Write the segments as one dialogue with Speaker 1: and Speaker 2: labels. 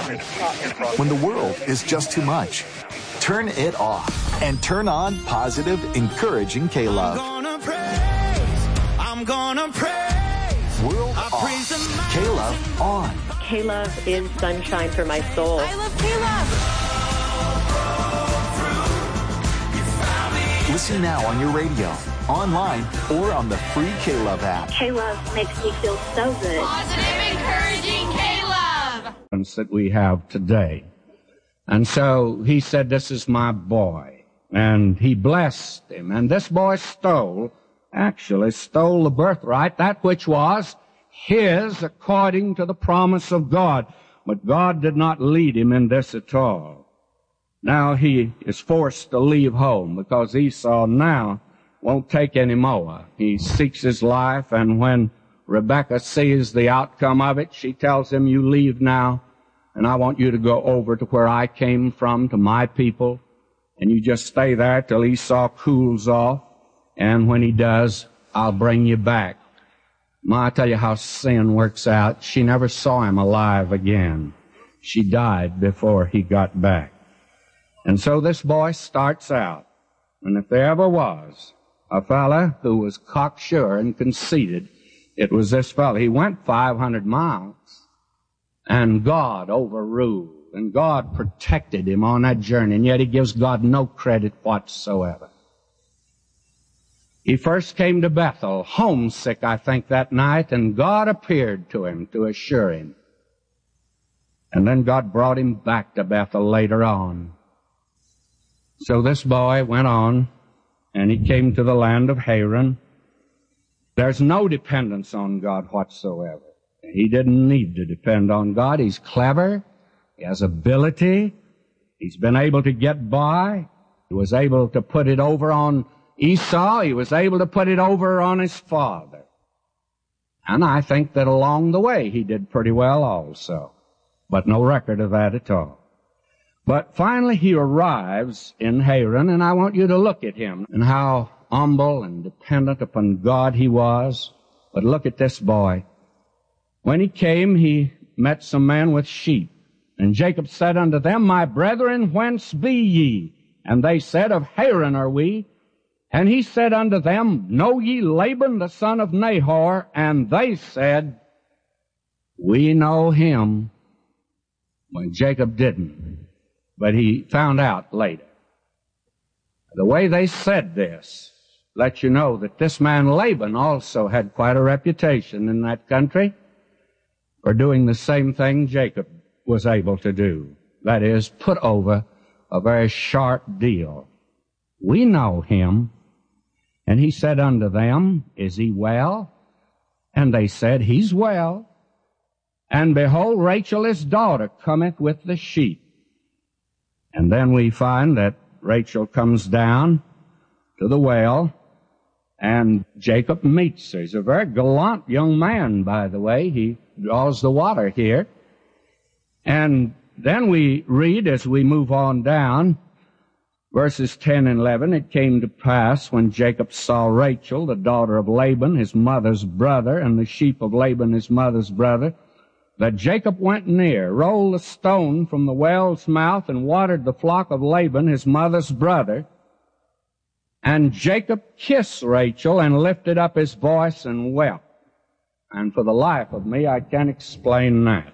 Speaker 1: When the world is just too much, turn it off and turn on positive, encouraging K-Love.
Speaker 2: I'm gonna praise.
Speaker 1: World off. K-Love on.
Speaker 3: K-Love is sunshine for my soul.
Speaker 4: I love K-Love.
Speaker 1: Listen now on your radio, online, or on the free K-Love app.
Speaker 3: K-Love makes me feel so good.
Speaker 4: Positive, encouraging K-Love.
Speaker 5: That we have today. And so he said, this is my boy. And he blessed him. And this boy actually stole the birthright, that which was his according to the promise of God. But God did not lead him in this at all. Now he is forced to leave home because Esau now won't take any more. He seeks his life, and when Rebekah sees the outcome of it, she tells him, you leave now, and I want you to go over to where I came from, to my people, and you just stay there till Esau cools off, and when he does, I'll bring you back. I tell you how sin works out. She never saw him alive again. She died before he got back. And so this boy starts out, and if there ever was a fella who was cocksure and conceited, it was this fella. He went 500 miles, and God overruled, and God protected him on that journey, and yet he gives God no credit whatsoever. He first came to Bethel, homesick, I think, that night, and God appeared to him to assure him. And then God brought him back to Bethel later on. So this boy went on, and he came to the land of Haran. There's no dependence on God whatsoever. He didn't need to depend on God. He's clever. He has ability. He's been able to get by. He was able to put it over on Esau. He was able to put it over on his father. And I think that along the way he did pretty well also. But no record of that at all. But finally he arrives in Haran, and I want you to look at him and how humble and dependent upon God he was. But look at this boy. When he came, he met some men with sheep. And Jacob said unto them, my brethren, whence be ye? And they said, of Haran are we. And he said unto them, know ye Laban the son of Nahor? And they said, we know him. When Jacob didn't. But he found out later. The way they said this lets you know that this man Laban also had quite a reputation in that country for doing the same thing Jacob was able to do. That is, put over a very sharp deal. We know him. And he said unto them, is he well? And they said, he's well. And behold, Rachel his daughter cometh with the sheep. And then we find that Rachel comes down to the well, and Jacob meets her. He's a very gallant young man, by the way. He draws the water here. And then we read, as we move on down, verses 10 and 11, it came to pass when Jacob saw Rachel, the daughter of Laban, his mother's brother, and the sheep of Laban, his mother's brother, that Jacob went near, rolled a stone from the well's mouth, and watered the flock of Laban, his mother's brother. And Jacob kissed Rachel and lifted up his voice and wept. And for the life of me, I can't explain that.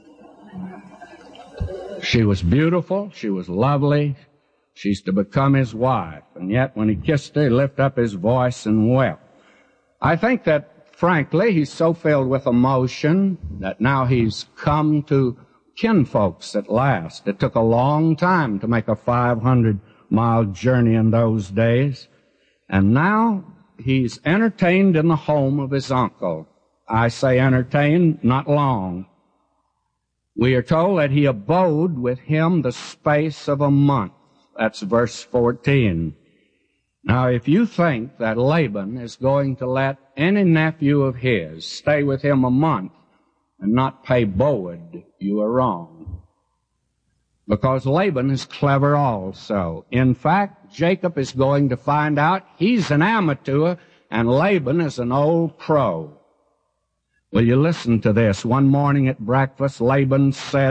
Speaker 5: She was beautiful. She was lovely. She's to become his wife. And yet, when he kissed her, he lifted up his voice and wept. I think that frankly, he's so filled with emotion that now he's come to kinfolks at last. It took a long time to make a 500-mile journey in those days. And now he's entertained in the home of his uncle. I say entertained, not long. We are told that he abode with him the space of a month. That's verse 14. Now, if you think that Laban is going to let any nephew of his stay with him a month and not pay board, you are wrong. Because Laban is clever also. In fact, Jacob is going to find out he's an amateur and Laban is an old pro. Will you listen to this? One morning at breakfast, Laban said,